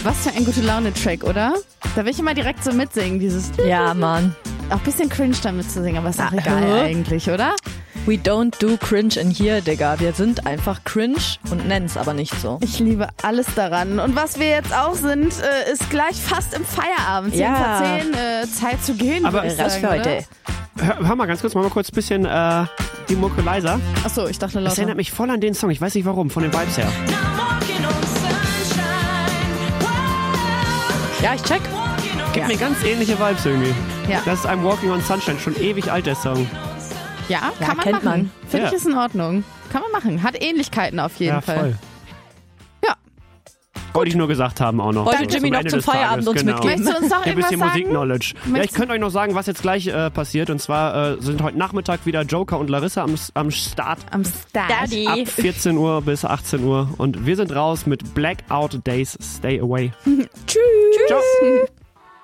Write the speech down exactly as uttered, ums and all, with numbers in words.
Was für ein gute Laune-Track, oder? Da will ich immer direkt so mitsingen, dieses... Ja, Mann. Auch ein bisschen cringe damit zu singen, aber ist auch Ja, egal äh. eigentlich, oder? We don't do cringe in here, Digga. Wir sind einfach cringe und nennen's aber nicht so. Ich liebe alles daran. Und was wir jetzt auch sind, äh, ist gleich fast im Feierabend. zehn Ja. vor zehn, äh, Zeit zu gehen, Aber würde ich Raus sagen, für heute. Hör, hör mal ganz kurz, mal, mal kurz ein bisschen äh, die Mucke leiser. Achso, ich dachte Das lauter. erinnert mich voll an den Song. Ich weiß nicht warum, von den Vibes her. Ja, ich check. Gibt mir ganz ähnliche Vibes irgendwie. Ja. Das ist I'm Walking on Sunshine, schon ewig alt, der Song. Ja, kann Ja, man kennt machen. man. Finde Ja. ich ist in Ordnung. Kann man machen. Hat Ähnlichkeiten auf jeden Ja, Fall. voll. Ja. Wollte ich nur gesagt haben auch noch. Wollte So, Jimmy noch Ende zum des Tages, Feierabend uns genau. mitgeben. Möchtest du uns noch Ein irgendwas bisschen sagen? Musik-Knowledge. Ja, ich Möchtest- könnte euch noch sagen, was jetzt gleich äh, passiert. Und zwar äh, sind heute Nachmittag wieder Joker und Larissa am, am Start. Am Start. Daddy. Ab vierzehn Uhr bis achtzehn Uhr. Und wir sind raus mit Blackout Days. Stay away. Tschüss. Ciao.